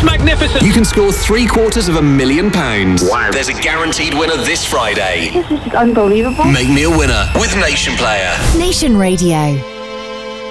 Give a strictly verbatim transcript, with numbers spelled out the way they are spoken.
It's magnificent. You can score three quarters of a million pounds. Wow. There's a guaranteed winner this Friday. This is unbelievable. Make me a winner with Nation Player. Nation Radio.